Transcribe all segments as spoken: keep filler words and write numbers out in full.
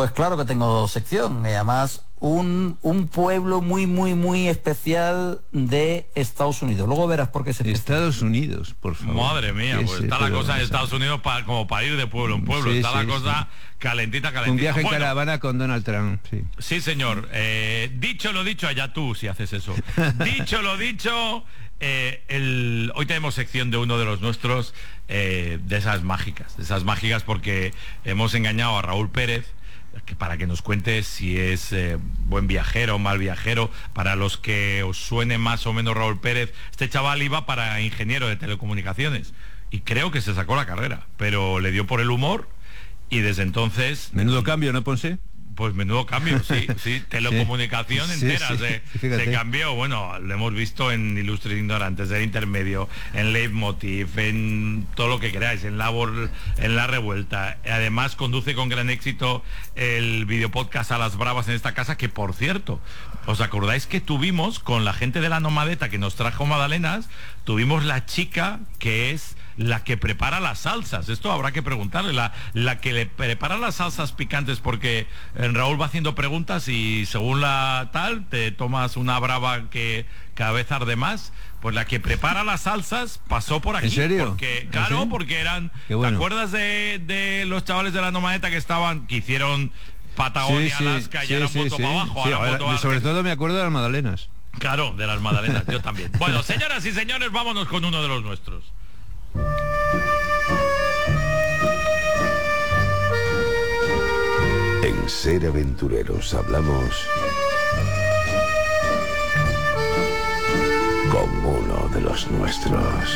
Pues claro que tengo sección, y además un, un pueblo muy, muy, muy especial de Estados Unidos. Luego verás por qué se Estados Unidos, por favor. Madre mía, pues sí, está la cosa en Estados Unidos para, como para ir de pueblo en pueblo. Sí, está sí, la cosa sí. calentita, calentita. Un viaje en bueno, caravana con Donald Trump, sí. Sí, señor. Eh, dicho lo dicho, allá tú si haces eso. Dicho lo dicho, eh, el, hoy tenemos sección de uno de los nuestros, eh, de esas mágicas, de esas mágicas porque hemos engañado a Raúl Pérez, que para que nos cuente si es eh, buen viajero o mal viajero. Para los que os suene más o menos Raúl Pérez, este chaval iba para ingeniero de telecomunicaciones y creo que se sacó la carrera, pero le dio por el humor y desde entonces... Menudo cambio, ¿no, Ponce? Pues menudo cambio, sí, sí, telecomunicación sí, entera sí, se, sí, se cambió. Bueno, lo hemos visto en Ilustres Ignorantes, en Intermedio, en Leitmotiv, en todo lo que queráis, en Labor, en La Revuelta. Además conduce con gran éxito el videopodcast A las Bravas en esta casa, que por cierto, ¿os acordáis que tuvimos con la gente de La Nomadeta que nos trajo magdalenas? Tuvimos la chica que es la que prepara las salsas. Esto habrá que preguntarle, la, la que le prepara las salsas picantes, porque en Raúl va haciendo preguntas y según la tal te tomas una brava que cada vez arde más. Pues la que prepara las salsas pasó por aquí. ¿En serio? Porque, claro, ¿Sí? porque eran... Bueno. ¿Te acuerdas de, de los chavales de La Nomadeta que estaban, que hicieron Patagonia, sí, sí, Alaska, y sí, eran sí, moto sí. para abajo? Sí, ahora ahora, moto sobre arriba? todo me acuerdo de las magdalenas. Claro, de las magdalenas, yo también. Bueno, señoras y señores, vámonos con uno de los nuestros. En Ser Aventureros hablamos con uno de los nuestros.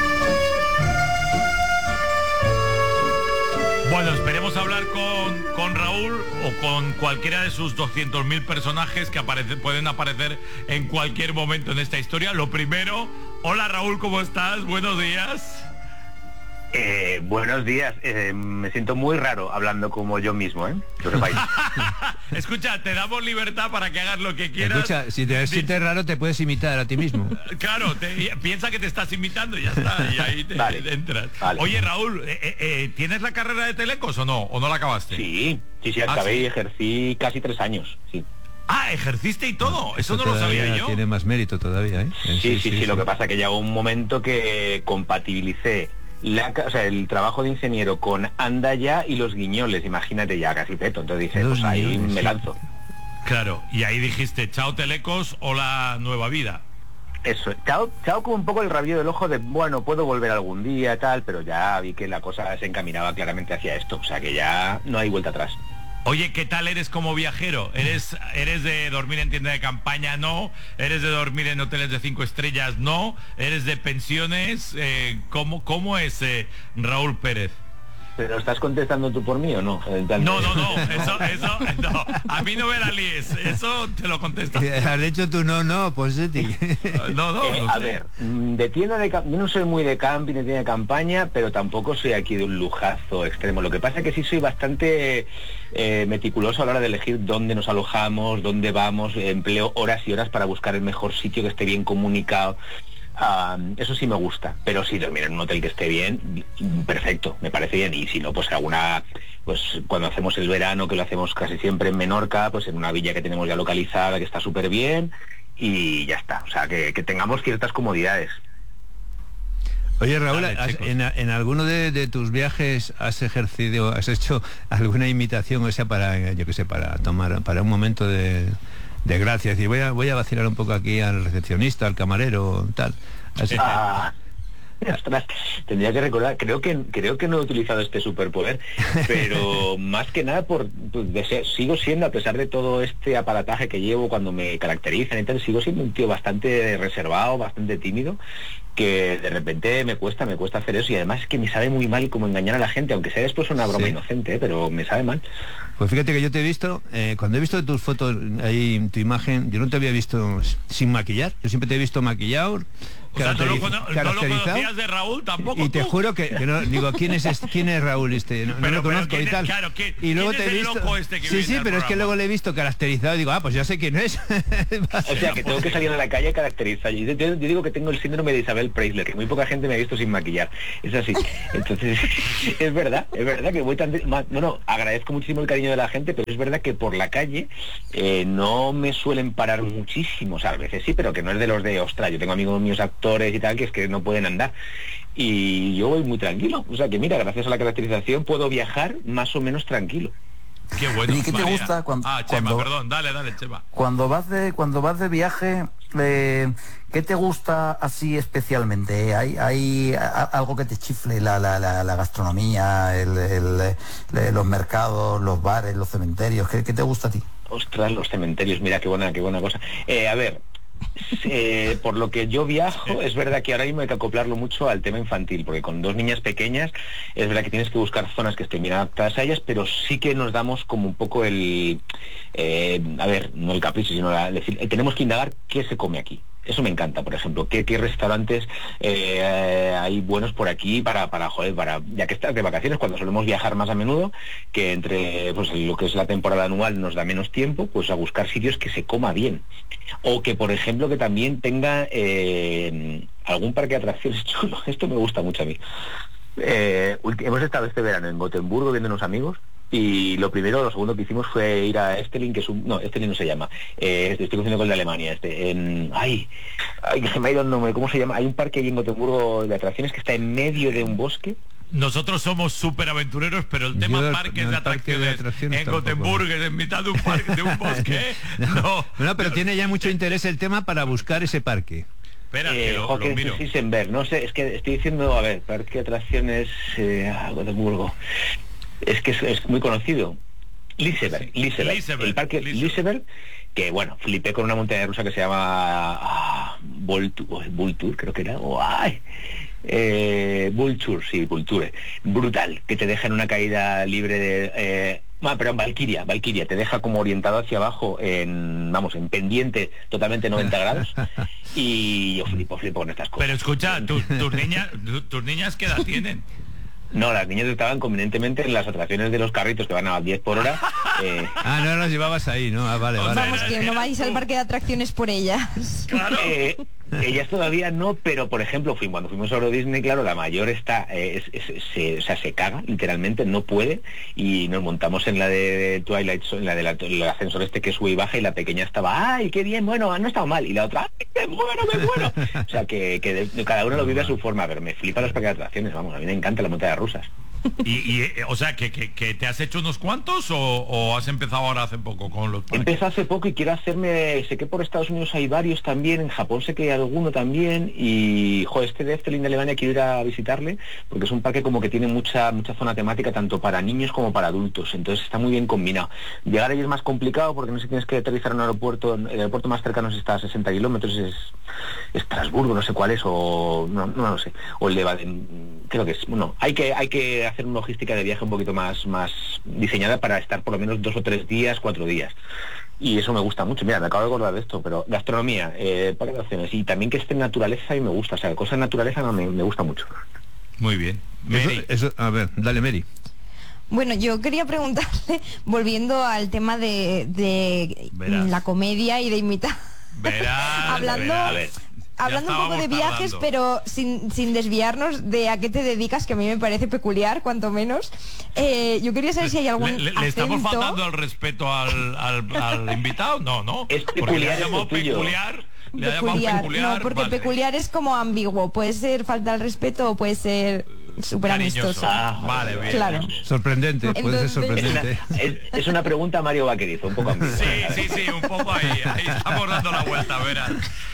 Bueno, esperemos hablar con, con Raúl o con cualquiera de sus doscientos mil personajes que aparece, pueden aparecer en cualquier momento en esta historia. Lo primero, hola Raúl, ¿cómo estás? Buenos días. Eh, buenos días, eh, me siento muy raro hablando como yo mismo, ¿eh? Lo sepáis. Escucha, te damos libertad para que hagas lo que quieras. Escucha, si te sientes raro te puedes imitar a ti mismo. Claro, te, piensa que te estás imitando y ya está, y ahí te, vale, entras. Vale. Oye Raúl, eh, eh, ¿tienes la carrera de Telecos o no? ¿O no la acabaste? Sí, sí, sí, acabé ¿Ah, sí? y ejercí casi tres años, sí. Ah, ejerciste y todo, eso, eso no lo sabía yo. Tiene más mérito todavía, ¿eh? Sí, sí, sí, sí, sí, lo que pasa que llegó un momento que compatibilicé La, o sea, el trabajo de ingeniero con Anda Ya y Los Guiñoles, imagínate, ya casi peto. Entonces dije, Los pues ahí Guiñoles, me sí. lanzo. Claro, y ahí dijiste, chao Telecos, hola Nueva Vida. Eso, chao, chao con un poco el rabillo del ojo de, bueno, puedo volver algún día, tal, pero ya vi que la cosa se encaminaba claramente hacia esto, o sea que ya no hay vuelta atrás. Oye, ¿qué tal eres como viajero? ¿Eres, eres de dormir en tienda de campaña? No. ¿Eres de dormir en hoteles de cinco estrellas? No. ¿Eres de pensiones? Eh, ¿cómo, ¿Cómo es eh, Raúl Pérez? ¿Pero estás contestando tú por mí o no? No, no, no, eso, eso, no. A mí no me la líes, eso te lo contestas. Has dicho tú no, no, pues sí. No, no, eh, no a sé. ver, de tienda de yo no soy muy de camping, de tienda de campaña, pero tampoco soy aquí de un lujazo extremo. Lo que pasa es que sí soy bastante eh, meticuloso a la hora de elegir dónde nos alojamos, dónde vamos, empleo horas y horas para buscar el mejor sitio que esté bien comunicado. Uh, eso sí me gusta, pero si dormir en un hotel que esté bien, perfecto, me parece bien. Y si no, pues alguna, pues cuando hacemos el verano, que lo hacemos casi siempre en Menorca, pues en una villa que tenemos ya localizada, que está súper bien, y ya está. O sea, que, que tengamos ciertas comodidades. Oye Raúl, Dale, has, chicos. en, en alguno de, de tus viajes has ejercido, has hecho alguna imitación, o sea, para, yo qué sé, para tomar, para un momento de... de gracia, es decir, voy a, voy a vacilar un poco aquí al recepcionista, al camarero, tal. Así. Ah, ostras, tendría que recordar, creo que creo que no he utilizado este superpoder, pero más que nada por, pues, de ser, sigo siendo, a pesar de todo este aparataje que llevo cuando me caracterizan y tal, sigo siendo un tío bastante reservado, bastante tímido, que de repente me cuesta, me cuesta hacer eso, y además es que me sabe muy mal cómo engañar a la gente, aunque sea después una broma Sí. inocente, ¿eh? Pero me sabe mal. Pues fíjate que yo te he visto, eh, cuando he visto tus fotos ahí, tu imagen, yo no te había visto sin maquillar, yo siempre te he visto maquillado, O sea, no lo, caracteriz- cono- no lo caracterizado. conocías de Raúl tampoco. Y te tú. juro que, que no, digo, ¿quién es este? ¿Quién es Raúl este? No, no Pero- lo pero conozco ¿quién y es? tal. Claro, ¿quién- y luego quién te es he el visto. loco este que sí, viene sí, al pero es que programa? luego le he visto caracterizado y digo, ah, pues ya sé quién es. O sea, que tengo que salir a la calle caracterizado. Yo, yo- yo digo que tengo el síndrome de Isabel Preisler, que muy poca gente me ha visto sin maquillar. Es así. Entonces, es verdad, es verdad que voy tan... de- ma- No, no, agradezco muchísimo el cariño de la gente, pero es verdad que por la calle eh, no me suelen parar muchísimo. O sea, a veces sí, pero que no es de los de, ostras, yo tengo amigos míos actores y tal, que es que no pueden andar. Y yo voy muy tranquilo. O sea, que mira, gracias a la caracterización puedo viajar más o menos tranquilo. Qué bueno. ¿Y qué te María. gusta cuando- Ah, Chema, cuando- perdón, dale, dale, Chema. Cuando vas de cuando vas de viaje, eh, ¿qué te gusta así especialmente? ¿Hay, hay a- algo que te chifle? La, la, la, la gastronomía, el, el, eh, los mercados, los bares, los cementerios. ¿Qué, qué te gusta a ti? Ostras, los cementerios, mira qué buena, qué buena cosa. Eh, a ver, eh, por lo que yo viajo, es verdad que ahora mismo hay que acoplarlo mucho al tema infantil, porque con dos niñas pequeñas es verdad que tienes que buscar zonas que estén bien adaptadas a ellas, pero sí que nos damos como un poco el, eh, a ver, no el capricho, sino la, decir, eh, tenemos que indagar qué se come aquí. Eso me encanta, por ejemplo, qué, qué restaurantes eh, hay buenos por aquí para, para, joder, para, ya que estás de vacaciones, cuando solemos viajar más a menudo, que entre pues lo que es la temporada anual nos da menos tiempo, pues a buscar sitios que se coma bien. O que, por ejemplo, que también tenga eh, algún parque de atracciones chulo. Esto me gusta mucho a mí. Eh, ulti- hemos estado este verano en Gotemburgo viendo unos amigos. Y lo primero, lo segundo que hicimos fue ir a Estelin, que es un... No, Estelin no se llama. Eh, estoy conociendo con el de Alemania. Este, en, ay, ay, se me ha ido el nombre. ¿Cómo se llama? Hay un parque ahí en Gotemburgo de atracciones que está en medio de un bosque. Nosotros somos súper aventureros, pero el tema Yo, parques no, de el parque atracciones, de atracciones en tampoco. Gotemburgo, en mitad de un parque, de un bosque, no. No, pero tiene ya mucho interés el tema para buscar ese parque. Espera, que Eh, lo, jo, lo que miro. sí, sin ver. No sé, es que estoy diciendo, a ver, parque de atracciones eh, a Gotemburgo. Es que es, es muy conocido. Liseberg, Liseberg, Liseberg, el parque Liseberg. Liseberg, que bueno, flipé con una montaña rusa que se llama ah, Voltur, Vulture, creo que era, o ay, eh, Vulture, sí, Vulture, brutal, que te deja en una caída libre de, eh, ah, pero en Valkyria, Valkyria, te deja como orientado hacia abajo, en, vamos, en pendiente, totalmente noventa grados, y yo flipo, flipo con estas cosas. Pero escucha, tu- tus niñas, tu- tus niñas ¿qué edad tienen? No, las niñas estaban convenientemente en las atracciones de los carritos que van a diez por hora. eh, Ah, no los llevabas ahí, ¿no? Ah, vale, vale. Vamos, que no vais al parque de atracciones por ellas. Claro. Eh, ellas todavía no, pero por ejemplo, fui, cuando fuimos a Euro Disney, claro, la mayor está, eh, es- es- se, o sea, se caga, literalmente, no puede, y nos montamos en la de Twilight Zone, en la del el ascensor este que sube y baja, y la pequeña estaba, ¡ay, qué bien, bueno, no ha estado mal! Y la otra, ¡ay, me muero, me muero! O sea, que, que de- cada uno lo vive a su forma, pero me flipa los parques de atracciones, vamos, a mí me encanta la montaña rusas. Y, y, eh, o sea, que, que, que te has hecho unos cuantos o, o has empezado ahora hace poco con los parques? Empecé hace poco y quiero hacerme, sé que por Estados Unidos hay varios también, en Japón sé que hay alguno también, y jo, este de Efteling de Alemania quiero ir a visitarle, porque es un parque como que tiene mucha mucha zona temática tanto para niños como para adultos, entonces está muy bien combinado. Llegar allí es más complicado porque no sé si tienes que aterrizar en un aeropuerto, el aeropuerto más cercano está a sesenta kilómetros, es Estrasburgo, no sé cuál es, o no, no lo sé, o el de Baden, creo que es, bueno, hay que hay que hacer una logística de viaje un poquito más, más diseñada para estar por lo menos dos o tres días, cuatro días. Y eso me gusta mucho. Mira, me acabo de acordar de esto, pero gastronomía, eh, parque de atracciones, y también que esté en naturaleza y me gusta. O sea, cosas de naturaleza no, me, me gusta mucho. Muy bien. Eso, Mary. eso- a ver, dale, Mary. Bueno, yo quería preguntarle, volviendo al tema de, de Verás. la comedia y de imitar. Verás, hablando verás. A ver, hablando un poco de estábamos viajes, tardando. pero sin, sin desviarnos de a qué te dedicas, que a mí me parece peculiar, cuanto menos. Eh, yo quería saber si hay algún ¿Le, le- le estamos acento- faltando el respeto al, al, al invitado? No, no. Es Porque le peculiar, ha es llamado lo tuyo. peculiar. Le ha llamado peculiar, peculiar. no, porque vale. peculiar es como ambiguo, puede ser falta de respeto o puede ser súper Cariñoso. amistoso. Ah, Vale, bien. Claro. Sorprendente, puede ser Entonces- es una, sorprendente. es, es una pregunta a Mario Vaquerizo, un poco ambigua. Sí, sí, sí, un poco ahí. Ahí estamos dando la vuelta, verás.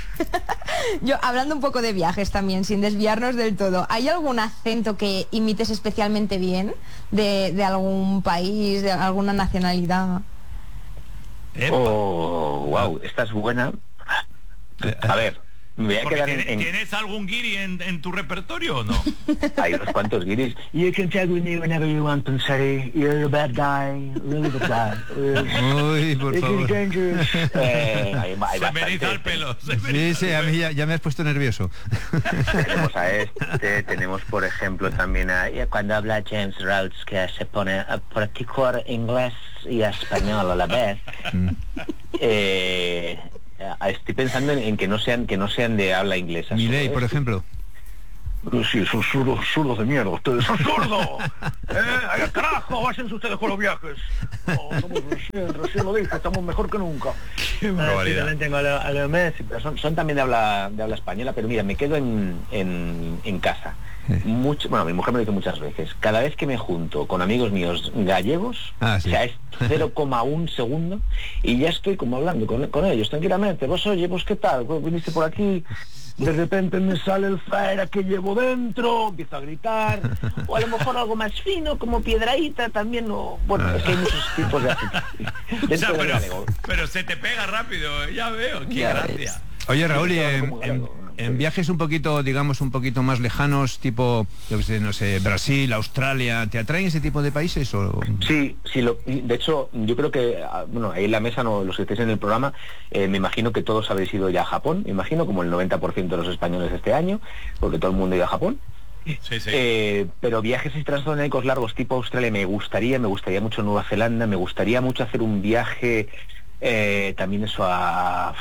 Yo, hablando un poco de viajes también, sin desviarnos del todo, ¿hay algún acento que imites especialmente bien de, de algún país, de alguna nacionalidad? Epa. Oh, wow, esta es buena. A ver, Me voy a Porque quedar ¿tiene- en, en- ¿Tienes algún guiri en, en tu repertorio o no? Hay unos cuantos guiris. You can tag with me whenever you want, Pansari. You're a bad guy, really bad guy. Uy, por This is favor. dangerous. Eh, hay, hay Se me eriza bastantes. el pelo. se me Sí, eriza sí, el a pelo. mí ya, ya me has puesto nervioso. Tenemos a este, tenemos por ejemplo también a y cuando habla James Rhodes, que se pone a practicar inglés y español a la vez. Eh, estoy pensando en, en que no sean que no sean de habla inglesa. Milei, solo por esto. ejemplo. Sí, son zurdos, zurdos de mierda, ustedes son zurdos. ¿Eh? ¡Ay, carajo! ¡Váyanse ustedes con los viajes! Oh, estamos recién, recién lo dije, estamos mejor que nunca. Qué Ah, sí, barbaridad. también tengo a los a lo Messi, pero son, son también de habla, de habla española, pero mira, me quedo en, en, en casa. Mucho, bueno, mi mujer me lo dice muchas veces. Cada vez que me junto con amigos míos gallegos, Ah, sí. o sea, es cero coma uno segundo y ya estoy como hablando con, con ellos tranquilamente. Vos, oye, vos, ¿qué tal? Vos viniste por aquí, de repente me sale el faera que llevo dentro, empiezo a gritar, o a lo mejor algo más fino, como piedraíta también, o bueno, es que hay muchos tipos de actitud. O sea, Dentro del pero, galego. pero se te pega rápido, ya veo, qué Ya gracia. ves. Oye, Raúl, y Sí, en, como en- galego, ¿no? en viajes un poquito, digamos, un poquito más lejanos, tipo, yo qué sé, no sé, Brasil, Australia, ¿te atraen ese tipo de países? O... Sí, sí, lo, y de hecho, yo creo que, ah, bueno, ahí en la mesa, no, los que estéis en el programa, eh, me imagino que todos habéis ido ya a Japón, me imagino, como el noventa por ciento de los españoles este año, porque todo el mundo ha ido a Japón. Sí, sí. Eh, pero viajes transatlánticos largos tipo Australia me gustaría, me gustaría mucho Nueva Zelanda, me gustaría mucho hacer un viaje eh, también eso a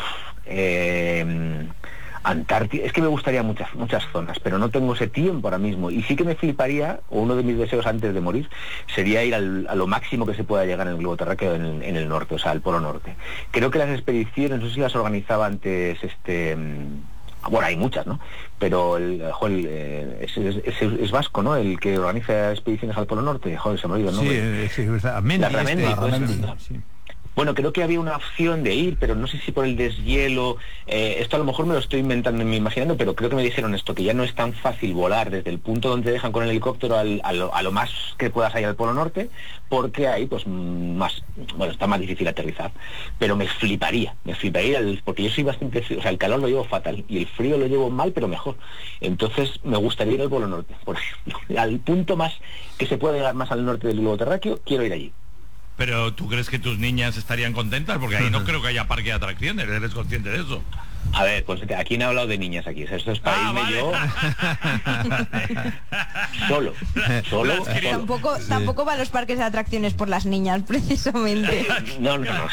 eh, Antártida. Es que me gustaría muchas muchas zonas, pero no tengo ese tiempo ahora mismo. Y sí que me fliparía, o uno de mis deseos antes de morir, sería ir al- a lo máximo que se pueda llegar en el globo terráqueo en, el- en el norte, o sea, al Polo Norte. Creo que las expediciones, no sé si las organizaba antes este... mm, bueno, hay muchas, ¿no? Pero el, joder, el, eh, es, es- es- es vasco, ¿no? El que organiza expediciones al Polo Norte. Joder, se me olvidó el Sí, nombre. eh, sí, o sea, Mendy, La Ramendi, este, la pues, Ramendi. sí. Bueno, creo que había una opción de ir, pero no sé si por el deshielo. Eh, esto a lo mejor me lo estoy inventando, me imaginando, pero creo que me dijeron esto, que ya no es tan fácil volar desde el punto donde te dejan con el helicóptero al- a, lo, a lo más que puedas ir al Polo Norte, porque ahí pues mm, más, bueno, está más difícil aterrizar. Pero me fliparía, me fliparía, el- porque yo soy bastante frío, o sea, el calor lo llevo fatal y el frío lo llevo mal, pero mejor. Entonces me gustaría ir al Polo Norte, por ejemplo. Al punto más que se pueda llegar más al norte del globo terráqueo, quiero ir allí. Pero ¿tú crees que tus niñas estarían contentas? Porque ahí no creo que haya parque de atracciones, ¿eres consciente de eso? A ver, pues ¿a quién ha hablado de niñas aquí? O sea, esto es para Ah, irme vale. yo solo, solo, Las crías. solo. Tampoco, tampoco va a los parques de atracciones por las niñas, precisamente. No, no, no.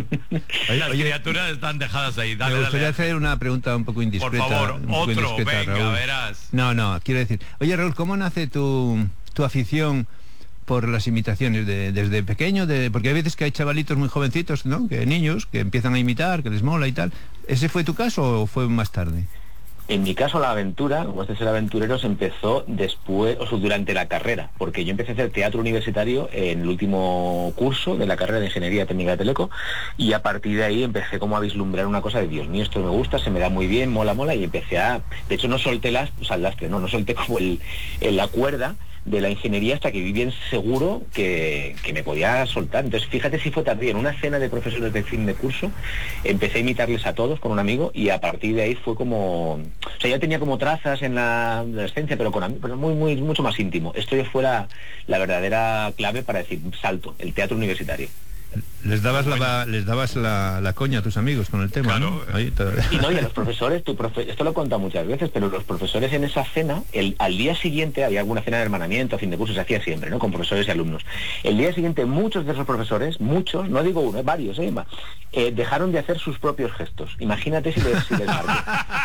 Las criaturas están dejadas ahí. Dale, Me gustaría dale. hacer una pregunta un poco indiscreta. Por favor, un poco otro, indiscreta, venga, Raúl. verás. No, no, quiero decir, oye, Raúl, ¿cómo nace tu, tu afición por las imitaciones de, desde pequeño? De, porque hay veces que hay chavalitos muy jovencitos, ¿no? Que niños que empiezan a imitar, que les mola y tal. ¿Ese fue tu caso o fue más tarde? En mi caso la aventura, como este ser aventurero, se empezó después, o sea, durante la carrera, porque yo empecé a hacer teatro universitario en el último curso de la carrera de Ingeniería Técnica de Teleco, y a partir de ahí empecé como a vislumbrar una cosa de Dios mío, esto me gusta, se me da muy bien, mola, mola, y empecé a, de hecho no solté las, o sea, el lastre, no, no solté como el, el- la cuerda de la ingeniería hasta que vi bien seguro que, que me podía soltar. Entonces fíjate si fue tardío, en una cena de profesores de fin de curso empecé a imitarles a todos con un amigo, y a partir de ahí fue como, o sea, ya tenía como trazas en la adolescencia, pero con am- pero muy muy mucho más íntimo. Esto ya fue la, la verdadera clave para decir salto, el teatro universitario. Les dabas la, les dabas la, la coña a tus amigos con el tema, Claro. ¿no? Ahí, todavía. Y no, y a los profesores, tu profe- esto lo he contado muchas veces, pero los profesores en esa cena, el, al día siguiente había alguna cena de hermanamiento, a fin de curso, se hacía siempre, ¿no? Con profesores y alumnos. El día siguiente muchos de esos profesores, muchos, no digo uno, eh, varios, ¿eh? Emma, eh, dejaron de hacer sus propios gestos. Imagínate si les, si les marqué.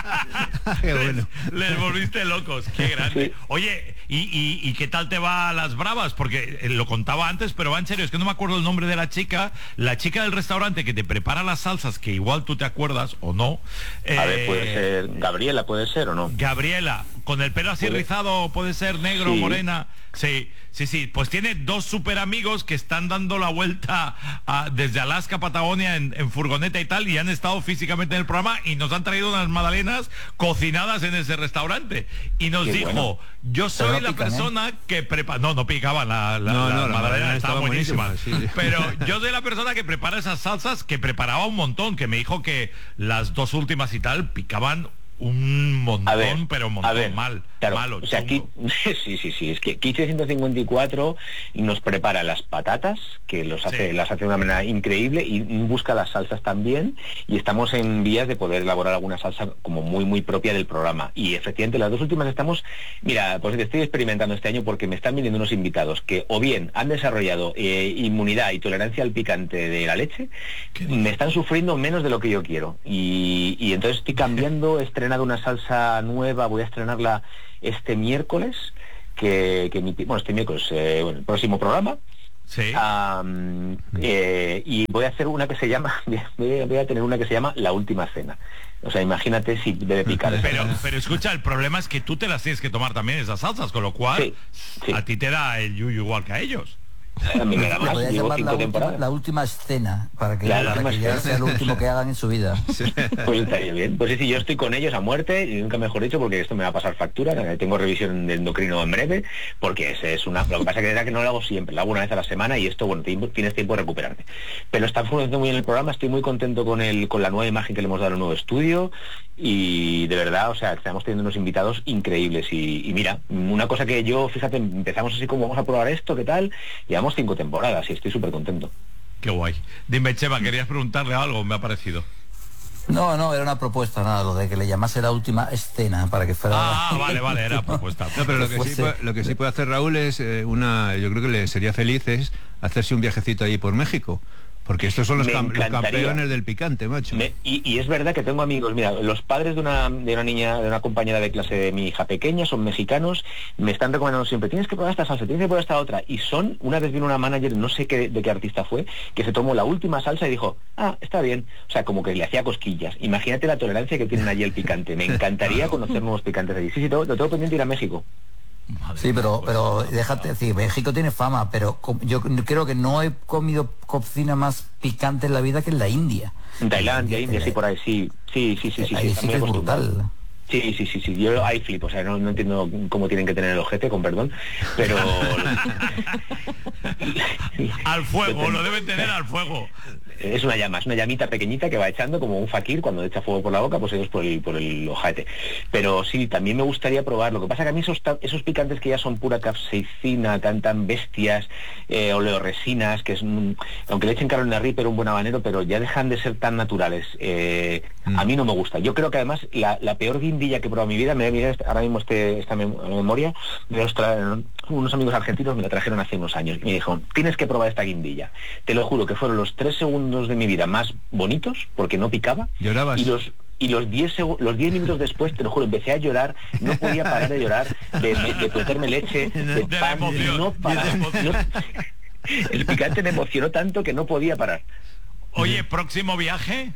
Qué bueno. Les, les volviste locos, qué grande. Sí. Oye, ¿y, y, y qué tal te va a las bravas? Porque eh, lo contaba antes, pero va en serio, es que no me acuerdo el nombre de la chica, la chica del restaurante que te prepara las salsas, que igual tú te acuerdas o no. A ver, Eh, puede ser Gabriela, puede ser o no. Gabriela, con el pelo así Puede- rizado, puede ser negro, Sí. morena. Sí, sí, sí. Pues tiene dos super amigos que están dando la vuelta a- desde Alaska a Patagonia en, en furgoneta y tal, y han estado físicamente en el programa y nos han traído unas magdalenas cocinadas en ese restaurante. Y nos Qué dijo, bueno. yo soy no la pican, ¿eh? persona que prepara... No, no picaban, la, la, No, la no, la magdalena magdalena estaba estaba buenísima. buenísima, sí. Pero yo soy la persona que prepara esas salsas, que preparaba un montón, que me dijo que las dos últimas y tal picaban un montón, A ver, pero un a montón ver, mal, claro, malo, o sea, aquí, chungo. sí, sí, sí, es que Quiche ciento cincuenta y cuatro nos prepara las patatas, que los hace, Sí. las hace de una manera increíble, y busca las salsas también, y estamos en vías de poder elaborar alguna salsa como muy, muy propia del programa. Y efectivamente, las dos últimas estamos, mira, pues estoy experimentando este año porque me están viniendo unos invitados que o bien han desarrollado eh, inmunidad y tolerancia al picante de la leche, me están sufriendo menos de lo que yo quiero. Y, y entonces estoy cambiando, he estrenado una salsa nueva, voy a estrenarla este miércoles, que, que mi, bueno, este miércoles, eh, bueno, el próximo programa. Sí. Um, eh, y voy a hacer una que se llama, voy a, voy a tener una que se llama La Última Cena. O sea, imagínate si debe picar. Pero, pero escucha, el problema es que tú te las tienes que tomar también esas salsas, con lo cual Sí, sí. a ti te da el yuyu igual que a ellos. A mí me da más, Podría llevo llamar cinco la última, temporadas. la última escena, para que, La para última que ya escena. sea lo último que hagan en su vida. Pues estaría bien. Pues sí, sí, yo estoy con ellos a muerte, y nunca mejor dicho, porque esto me va a pasar factura. Tengo revisión de endocrino en breve, porque ese es una. Lo que pasa que es que no lo hago siempre, lo hago una vez a la semana, y esto, bueno, tiempo- tienes tiempo de recuperarte. Pero está funcionando muy bien el programa, estoy muy contento con el, con la nueva imagen que le hemos dado al nuevo estudio, y de verdad, o sea, estamos teniendo unos invitados increíbles. Y, y mira, una cosa que yo, fíjate, empezamos así como vamos a probar esto, ¿qué tal? Llevamos cinco temporadas y estoy súper contento. Qué guay. Dime, Chema, querías preguntarle algo, me ha parecido. No, no, era una propuesta, nada, lo de que le llamase La Última Escena, para que fuera... Ah, vale, vale, era propuesta. No, pero lo que, sí fuese- puede, lo que sí puede hacer Raúl es eh, una, yo creo que le sería feliz es hacerse un viajecito ahí por México, porque estos son los, Me cam- los encantaría. campeones del picante, macho. Me- y, y es verdad que tengo amigos, mira, los padres de una, de una niña, de una compañera de clase de mi hija pequeña, son mexicanos, me están recomendando siempre, tienes que probar esta salsa, tienes que probar esta otra, y son, una vez vino una manager, no sé qué, de qué artista fue, que se tomó la última salsa y dijo, ah, está bien, o sea, como que le hacía cosquillas. Imagínate la tolerancia que tienen allí el picante, me encantaría conocer nuevos picantes allí. Sí, sí, todo- lo tengo pendiente de ir a México. Sí, pero, pero déjate decir, México tiene fama, pero com- yo creo que no he comido cocina más picante en la vida que en la India. En Tailandia, India, Eh, sí, por ahí, sí, sí, sí, sí, sí, sí, ahí está sí muy que es acostumbrado. brutal. Sí, sí, sí, sí, yo ahí flipo, o sea, no, no entiendo cómo tienen que tener el ojete, con perdón, pero... Al fuego, lo deben tener al fuego. Es una llama, es una llamita pequeñita que va echando como un fakir cuando echa fuego por la boca, pues ellos por el, por el ojete. Pero sí, también me gustaría probar. Lo que pasa que a mí esos, ta- esos picantes que ya son pura capsaicina, tan tan bestias, eh, oleoresinas, que es un- aunque le echen Carolina Reaper, un buen habanero, pero ya dejan de ser tan naturales. Eh, Mm. A mí no me gusta. Yo creo que además la, la peor guindilla que he probado en mi vida, me mira ahora mismo este, esta mem- memoria, me los tra- unos amigos argentinos me la trajeron hace unos años y me dijeron, tienes que probar esta guindilla. Te lo juro que fueron los tres segundos de mi vida más bonitos, porque no picaba. ¿Llorabas? Y los y los diez los diez minutos después, te lo juro, empecé a llorar, no podía parar de llorar, de, de, de meterme leche, de, De la pan, emoción, no de la paraba. emoción. No- el picante me emocionó tanto que no podía parar. Oye, próximo viaje.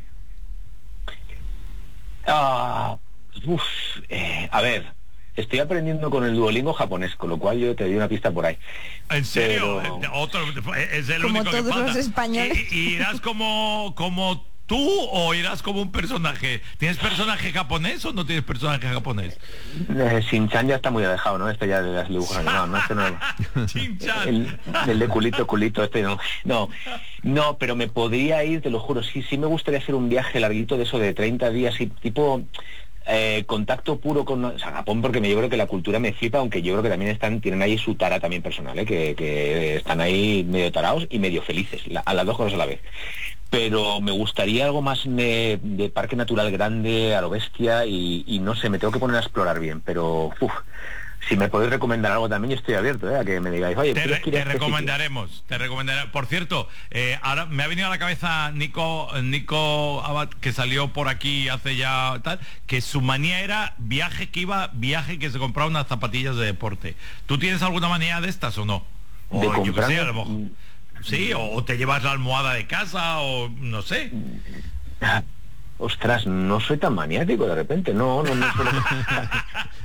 Ah, uf, eh, a ver, estoy aprendiendo con el Duolingo japonés, con lo cual yo te doy una pista por ahí. ¿En serio? Pero- Eh, Otro, es el Como único que todos falta. los españoles. ¿Y, y irás como, como tú o irás como un personaje? ¿Tienes personaje japonés o no tienes personaje japonés? Eh, Shin-chan ya está muy alejado, ¿no? Este ya de las dibujos animados, ¿no? Este no... Chin-chan. El, el de culito, culito, este no. No, no, pero me podría ir, te lo juro, sí, sí me gustaría hacer un viaje larguito de eso de treinta días y tipo eh, contacto puro con o sea, Japón, porque me, yo creo que la cultura me flipa, aunque yo creo que también están, tienen ahí su tara también personal, ¿eh? que, que están ahí medio tarados y medio felices, la- a las dos cosas a la vez. Pero me gustaría algo más de, de parque natural grande, a lo bestia, y, y no sé, me tengo que poner a explorar bien, pero uf, si me podéis recomendar algo también, yo estoy abierto, ¿eh? A que me digáis, oye, Te, ¿quieres re- que ir a te este sitio? recomendaremos, te recomendaré. Por cierto, eh, ahora me ha venido a la cabeza Nico, Nico Abad, que salió por aquí hace ya tal, que su manía era viaje que iba, viaje que se compraba unas zapatillas de deporte. ¿Tú tienes alguna manía de estas o no? O De yo qué comprar, sé, a lo mejor. Sí, o, o te llevas la almohada de casa, o no sé. Ah, ostras, no soy tan maniático de repente, no, no, no suelo-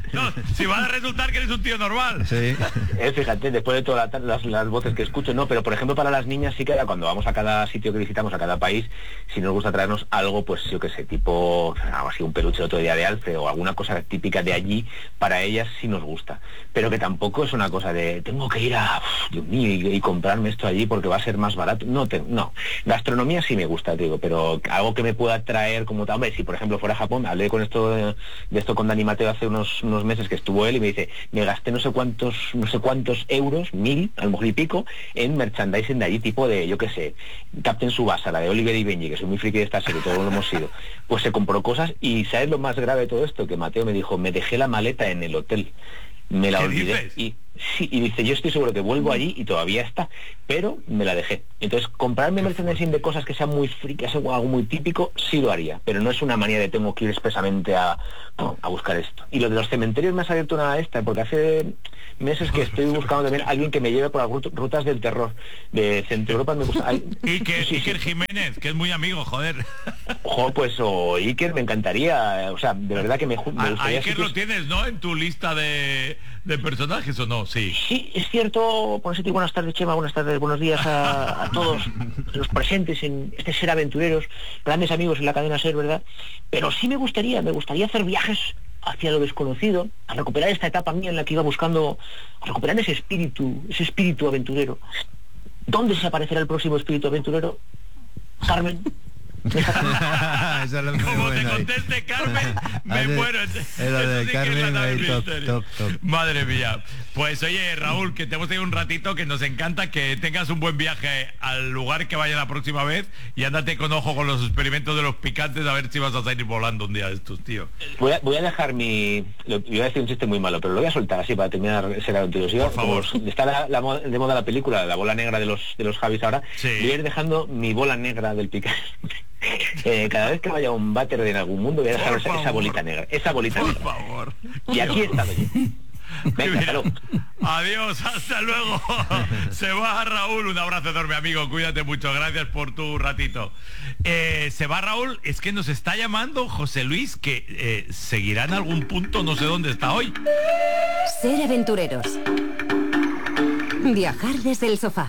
No, si va a resultar que eres un tío normal. Sí. Eh, fíjate, después de todas la, las, las voces que escucho, no, pero por ejemplo para las niñas sí que era cuando vamos a cada sitio que visitamos, a cada país, si nos gusta traernos algo, pues yo qué sé, tipo, algo así, un peluche el otro día de Alfred o alguna cosa típica de allí, para ellas sí nos gusta. Pero que tampoco es una cosa de, tengo que ir a, uf, Dios mío, y, y comprarme esto allí porque va a ser más barato. No, te, no. Gastronomía sí me gusta, te digo, pero algo que me pueda traer como tal, hombre, si por ejemplo fuera a Japón, hablé con esto de, de esto con Dani Mateo hace unos, unos meses que estuvo él y me dice, me gasté no sé cuántos, no sé cuántos euros, mil, a lo mejor y pico, en merchandising de allí, tipo de, yo qué sé, Captain Tsubasa, la de Oliver y Benji, que soy muy friki de esta serie, todos lo hemos sido, pues se compró cosas y ¿sabes lo más grave de todo esto? Que Mateo me dijo, me dejé la maleta en el hotel, me la olvidé dices? y sí, y dice, yo estoy seguro que vuelvo allí y todavía está, pero me la dejé. Entonces, comprarme merchandising de cosas que sean muy frikis, algo muy típico, sí lo haría, pero no es una manía de tengo que ir expresamente a, a buscar esto. Y lo de los cementerios me ha abierto una esta, porque hace meses que estoy buscando también a alguien que me lleve por las rutas del terror de Centro Europa. Me gusta. Ay, Iker, sí, sí, Iker sí. Jiménez, que es muy amigo, joder. Ojo, pues o Iker me encantaría, o sea, de verdad que me, me A, a gustaría. Iker sitios... lo tienes, ¿no? En tu lista de, de personajes, ¿o no? Sí. Sí, es cierto, por eso te digo buenas tardes, Chema, buenas tardes, buenos días a, a todos los presentes en este Ser Aventureros, grandes amigos en la cadena Ser, ¿verdad? Pero sí me gustaría, me gustaría hacer viajes hacia lo desconocido, a recuperar esta etapa mía en la que iba buscando, a recuperar ese espíritu, ese espíritu aventurero. ¿Dónde se aparecerá el próximo espíritu aventurero? Carmen. Esa es la muy Como te buena ahí. conteste Carmen, me Hace- muero. es Eso la de sí que es Carmen, la ahí, del top, misterio. top, top. Madre mía. Pues oye, Raúl, que te hemos tenido un ratito, que nos encanta, que tengas un buen viaje al lugar que vaya la próxima vez y ándate con ojo con los experimentos de los picantes a ver si vas a salir volando un día de estos, tío. Voy a, voy a dejar mi... Lo, iba a decir un chiste muy malo, pero lo voy a soltar así para terminar Ser Aventureros. Por favor. Está la, la, mo- de moda la película, la bola negra de los de los Javis ahora. Sí. Voy a ir dejando mi bola negra del picante. Eh, cada vez que vaya a un váter en algún mundo voy a dejar Por esa, esa favor. bolita negra. Esa bolita Por negra. favor. Y aquí he estado yo. Venga, hasta luego. Adiós, hasta luego. Se va Raúl, un abrazo enorme, amigo, cuídate mucho, gracias por tu ratito. Eh, se va Raúl, es que nos está llamando José Luis, que eh, seguirá en algún punto, no sé dónde está hoy. Ser Aventureros. Viajar desde el sofá.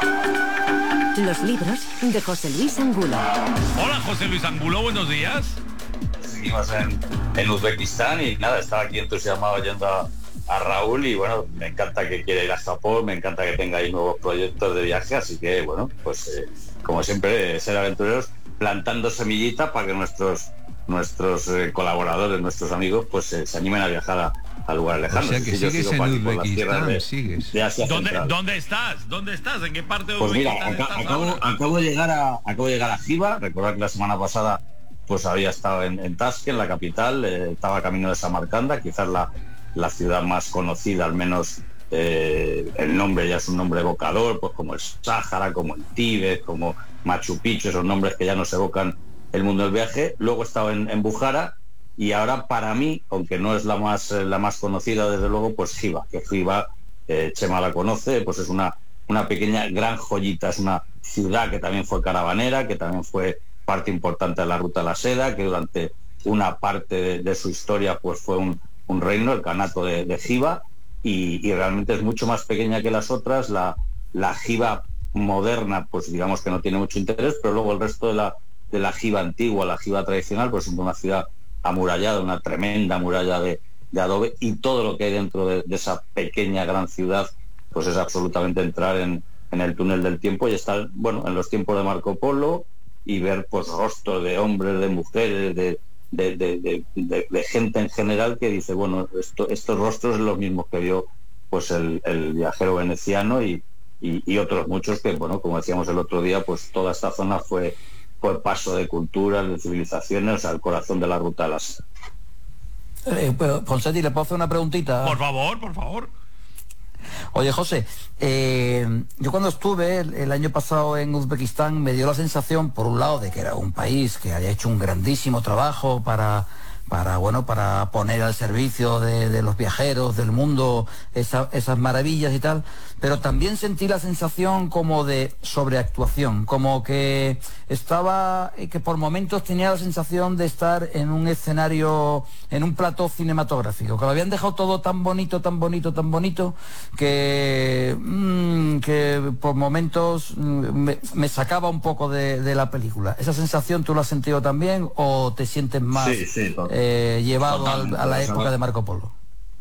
Los libros de José Luis Angulo. Hola José Luis Angulo, buenos días. Seguimos en, en Uzbekistán y nada, estaba aquí entusiasmado yendo a, a Raúl y bueno, me encanta que quiera ir a Japón, me encanta que tenga ahí nuevos proyectos de viaje, así que bueno, pues eh, como siempre, eh, Ser Aventureros, plantando semillitas para que nuestros nuestros eh, colaboradores, nuestros amigos, pues eh, se animen a viajar a, a lugares lejanos. O sea que Sí, yo sigues sigo en por aquí, por las Uzbekistán, tierras de- sigues. de Asia ¿Dónde, Central. ¿Dónde estás? ¿Dónde estás? ¿En qué parte de Pues mira, Uzbekistán aca- estás acabo, ahora? acabo de llegar a acabo de llegar a Jiva. Recordad que la semana pasada pues había estado en, en Tashkent, la capital, eh, estaba camino de Samarcanda, quizás la, la ciudad más conocida, al menos eh, el nombre ya es un nombre evocador, pues como el Sáhara, como el Tíbet, como Machu Picchu, esos nombres que ya nos evocan el mundo del viaje. Luego he estado en, en Bujara y ahora para mí, aunque no es la más eh, la más conocida desde luego, pues Jiva, que Jiva, eh, Chema la conoce, pues es una una pequeña gran joyita, es una ciudad que también fue caravanera, que también fue parte importante de la Ruta de la Seda, que durante una parte de, de su historia pues fue un, un reino, el Kanato de, de Jiva, y, y realmente es mucho más pequeña que las otras. La, la Jiva moderna pues digamos que no tiene mucho interés, pero luego el resto de la, de la Jiva antigua, la Jiva tradicional, pues es una ciudad amurallada, una tremenda muralla de, de adobe, y todo lo que hay dentro de, de esa pequeña gran ciudad pues es absolutamente entrar en, en el túnel del tiempo y estar, bueno, en los tiempos de Marco Polo y ver pues rostros de hombres, de mujeres, de, de, de, de, de, de gente en general que dice, bueno, esto, estos rostros son los mismos que vio pues el, el viajero veneciano y, y, y otros muchos que, bueno, como decíamos el otro día, pues toda esta zona fue, fue paso de culturas, de civilizaciones, o sea, el corazón de la Ruta de la Seda. Eh, pero, Ponseti, ¿le puedo hacer una preguntita? Por favor, por favor. Oye, José, eh, yo cuando estuve el, el año pasado en Uzbekistán me dio la sensación, por un lado, de que era un país que había hecho un grandísimo trabajo para, para bueno, para poner al servicio de, de los viajeros del mundo esa, esas maravillas y tal, pero también sentí la sensación como de sobreactuación, como que estaba, que por momentos tenía la sensación de estar en un escenario, en un plató cinematográfico, que lo habían dejado todo tan bonito, tan bonito, tan bonito, que, mmm, que por momentos me, me sacaba un poco de, de la película. ¿Esa sensación tú la has sentido también o te sientes más sí, sí, eh, llevado al, a la época de Marco Polo?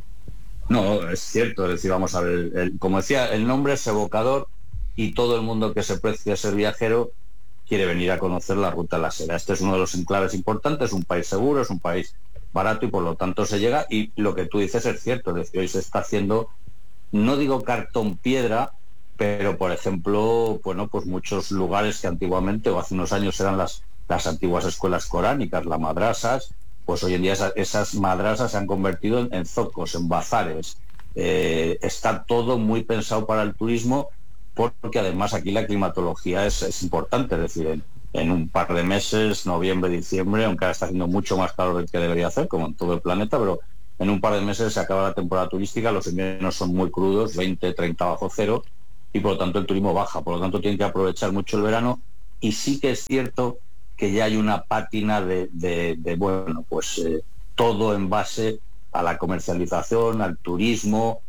No, es cierto, es decir, vamos a ver, el, como decía, el nombre es evocador y todo el mundo que se precie a ser viajero quiere venir a conocer la Ruta de la Seda. Este es uno de los enclaves importantes, es un país seguro, es un país barato y por lo tanto se llega, y lo que tú dices es cierto, es decir, hoy se está haciendo, no digo cartón piedra, pero por ejemplo, bueno, pues muchos lugares que antiguamente o hace unos años eran las, las antiguas escuelas coránicas, las madrasas, pues hoy en día esas, esas madrasas se han convertido en, en zocos, en bazares. Eh, está todo muy pensado para el turismo, porque además aquí la climatología es, es importante, es decir, en, en un par de meses, noviembre, diciembre, aunque ahora está haciendo mucho más calor del que debería hacer, como en todo el planeta, pero en un par de meses se acaba la temporada turística, los inviernos son muy crudos, veinte, treinta bajo cero, y por lo tanto el turismo baja, por lo tanto tienen que aprovechar mucho el verano, y sí que es cierto que ya hay una pátina de, de, de bueno, pues eh, todo en base a la comercialización, al turismo,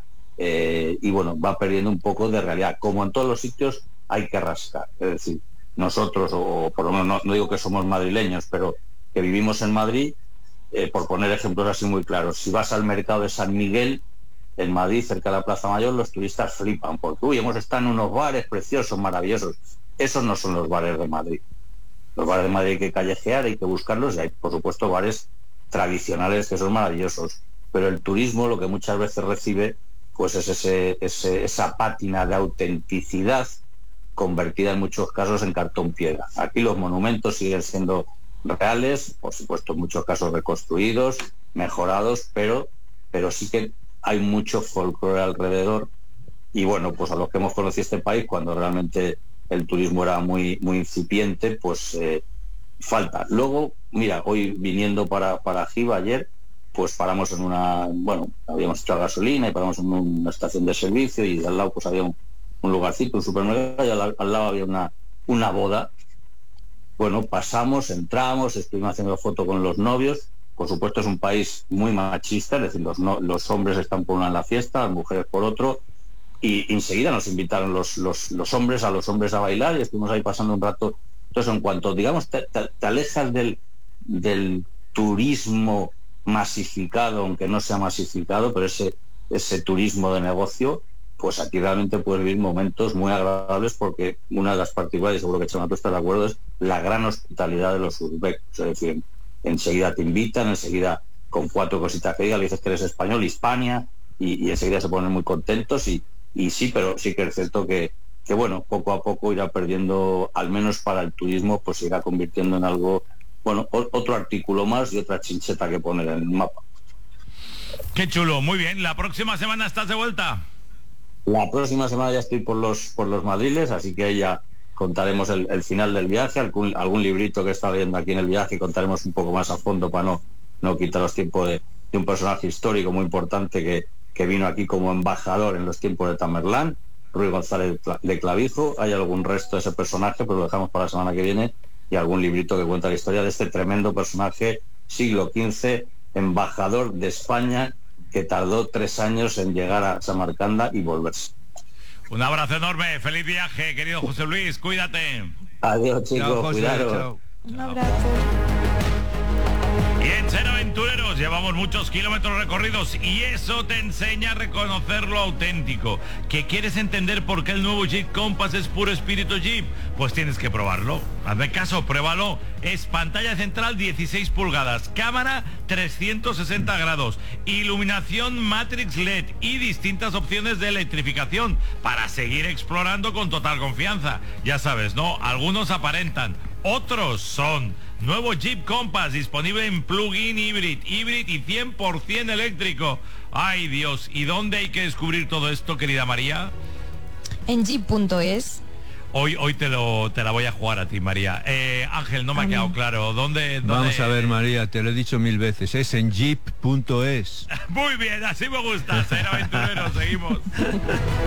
eh, y bueno, va perdiendo un poco de realidad. Como en todos los sitios hay que rascar, es decir, nosotros, o por lo menos no, no digo que somos madrileños, pero que vivimos en Madrid, eh, por poner ejemplos así muy claros, si vas al mercado de San Miguel, en Madrid, cerca de la Plaza Mayor, los turistas flipan, porque uy, hemos estado en unos bares preciosos, maravillosos. Esos no son los bares de Madrid. Los bares de Madrid hay que callejear, hay que buscarlos, y hay, por supuesto, bares tradicionales que son maravillosos. Pero el turismo lo que muchas veces recibe, pues es ese, ese, esa pátina de autenticidad convertida en muchos casos en cartón piedra. Aquí los monumentos siguen siendo reales, por supuesto en muchos casos reconstruidos, mejorados, pero, pero sí que hay mucho folclore alrededor. Y bueno, pues a los que hemos conocido este país, cuando realmente el turismo era muy muy incipiente, pues eh, falta. Luego, mira, hoy viniendo para, para Giva ayer, pues paramos en una, bueno, habíamos hecho gasolina y paramos en una estación de servicio, y al lado pues había un, un lugarcito, un supermercado, y al, al lado había una, una boda. Bueno, pasamos, entramos, estuvimos haciendo foto con los novios. Por supuesto es un país muy machista, es decir, los, no, los hombres están por una en la fiesta, las mujeres por otro, y enseguida nos invitaron los, los, los hombres a los hombres a bailar, y estuvimos ahí pasando un rato. Entonces, en cuanto, digamos, te, te, te alejas del, del turismo masificado, aunque no sea masificado, pero ese, ese turismo de negocio, pues aquí realmente puedes vivir momentos muy agradables, porque una de las particularidades, seguro que Chema tú estás de acuerdo, es la gran hospitalidad de los uzbecos. Es decir, enseguida te invitan, enseguida con cuatro cositas que digas, le dices que eres español, Hispania, y, y enseguida se ponen muy contentos. Y, y sí, pero sí que es cierto que, que bueno, poco a poco irá perdiendo, al menos para el turismo, pues se irá convirtiendo en algo, bueno, o, otro artículo más y otra chincheta que poner en el mapa. Qué chulo, muy bien. ¿La próxima semana estás de vuelta? La próxima semana ya estoy por los por los madriles, así que ya contaremos el, el final del viaje, algún, algún librito que está leyendo aquí en el viaje, y contaremos un poco más a fondo para no, no quitaros tiempo de, de un personaje histórico muy importante que, que vino aquí como embajador en los tiempos de Tamerlán, Ruy González de Clavijo. Hay algún resto de ese personaje, pero lo dejamos para la semana que viene, y algún librito que cuenta la historia de este tremendo personaje, siglo quince, embajador de España, que tardó tres años en llegar a Samarcanda y volverse. Un abrazo enorme, feliz viaje, querido José Luis, cuídate. Adiós, chicos, cuidaros. Un abrazo. Y en Ser Aventureros llevamos muchos kilómetros recorridos, y eso te enseña a reconocer lo auténtico. ¿Que quieres entender por qué el nuevo Jeep Compass es puro espíritu Jeep? Pues tienes que probarlo. Hazme caso, pruébalo. Es pantalla central dieciséis pulgadas, cámara trescientos sesenta grados, iluminación Matrix L E D y distintas opciones de electrificación para seguir explorando con total confianza. Ya sabes, ¿no? Algunos aparentan, otros son. Nuevo Jeep Compass disponible en plug-in híbrido, híbrido y cien por ciento eléctrico. Ay Dios, ¿y dónde hay que descubrir todo esto, querida María? En jeep punto es. hoy hoy te lo te la voy a jugar a ti, María. Eh, Ángel, no me ha quedado claro. ¿Dónde, dónde... Vamos a ver, María, te lo he dicho mil veces. Es en jeep punto es. Muy bien, así me gusta. Ser aventurero, seguimos.